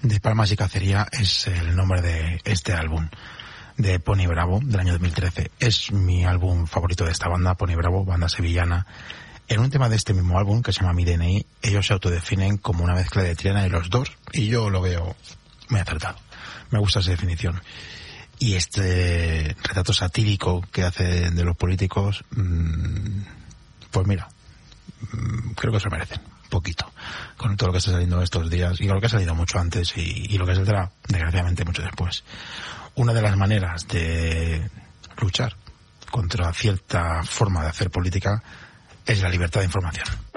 de Palmas y Cacería es el nombre de este álbum de Pony Bravo del año 2013. Es mi álbum favorito de esta banda, Pony Bravo, banda sevillana. En un tema de este mismo álbum, que se llama Mi DNI, ellos se autodefinen como una mezcla de Triana y Los Doors, y yo lo veo muy acertado. Me gusta esa definición. Y este retrato satírico que hace de los políticos, pues mira, creo que se lo merecen, poquito, con todo lo que está saliendo estos días, y con lo que ha salido mucho antes, y lo que saldrá, desgraciadamente, mucho después. Una de las maneras de luchar contra cierta forma de hacer política es la libertad de información.